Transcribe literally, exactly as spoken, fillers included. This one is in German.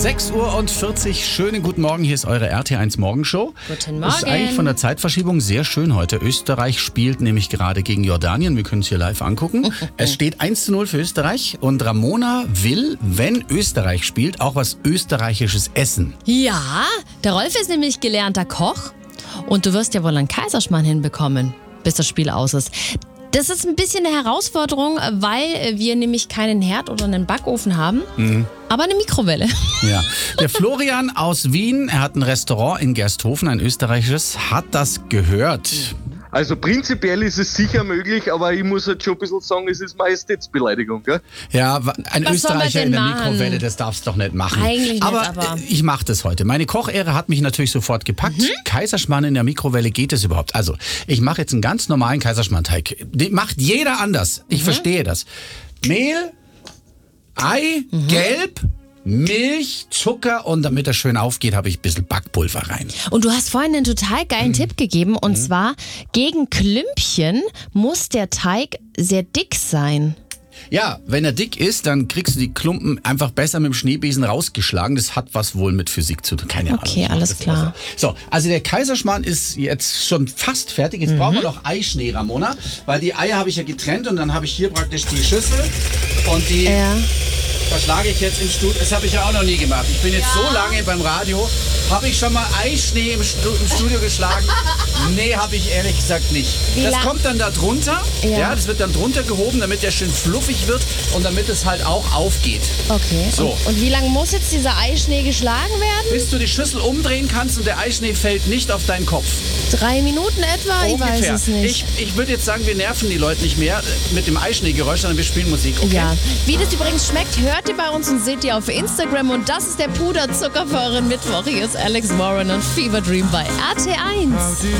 sechs Uhr und vierzig, schönen guten Morgen, hier ist eure R T eins Morgenshow. Guten Morgen. Das ist eigentlich von der Zeitverschiebung sehr schön heute. Österreich spielt nämlich gerade gegen Jordanien, wir können es hier live angucken. Es steht eins zu null für Österreich und Ramona will, wenn Österreich spielt, auch was Österreichisches essen. Ja, der Rolf ist nämlich gelernter Koch und du wirst ja wohl einen Kaiserschmarrn hinbekommen, bis das Spiel aus ist. Das ist ein bisschen eine Herausforderung, weil wir nämlich keinen Herd oder einen Backofen haben, mhm. aber eine Mikrowelle. Ja. Der Florian aus Wien, er hat ein Restaurant in Gersthofen, ein österreichisches, hat das gehört. Also prinzipiell ist es sicher möglich, aber ich muss halt schon ein bisschen sagen, es ist Majestätsbeleidigung, gell? Ja, ein Was soll man Österreicher denn in der machen? Mikrowelle, das darfst du doch nicht machen. Eigentlich nicht, aber, aber- äh, ich mache das heute. Meine Kochehre hat mich natürlich sofort gepackt. Mhm. Kaiserschmarrn in der Mikrowelle, geht es überhaupt? Also, ich mache jetzt einen ganz normalen Kaiserschmarrnteig. Den macht jeder anders. Ich Mhm. verstehe das. Mehl, Ei, Mhm. Gelb, Milch, Zucker und damit er schön aufgeht, habe ich ein bisschen Backpulver rein. Und du hast vorhin einen total geilen Mhm. Tipp gegeben und zwar, gegen Klümpchen muss der Teig sehr dick sein. Ja, wenn er dick ist, dann kriegst du die Klumpen einfach besser mit dem Schneebesen rausgeschlagen. Das hat was wohl mit Physik zu tun. Keine Ahnung. Okay, Ich mach alles das klar. so. So, also der Kaiserschmarrn ist jetzt schon fast fertig. Jetzt Mhm. brauchen wir noch Eischnee, Ramona. Weil die Eier habe ich ja getrennt und dann habe ich hier praktisch die Schüssel und die Ja. verschlage ich jetzt im Studio. Das habe ich ja auch noch nie gemacht. Ich bin jetzt so lange beim Radio. Habe ich schon mal Eischnee im, Stu im Studio geschlagen? Nee, habe ich ehrlich gesagt nicht. Wie Das lang- kommt dann da drunter. Ja. Ja, das wird dann drunter gehoben, damit der schön fluffig wird und damit es halt auch aufgeht. Okay. So. Und, und wie lange muss jetzt dieser Eischnee geschlagen werden? Bis du die Schüssel umdrehen kannst und der Eischnee fällt nicht auf deinen Kopf. Drei Minuten etwa? Ich weiß Ungefähr. es nicht. Ich, ich würde jetzt sagen, wir nerven die Leute nicht mehr mit dem Eischneegeräusch, sondern wir spielen Musik. Okay? Ja. Wie das übrigens schmeckt, hört ihr bei uns und seht ihr auf Instagram. Und das ist der Puderzucker für euren Mittwoch. Hier ist Alex Warren und Fever Dream bei R T eins.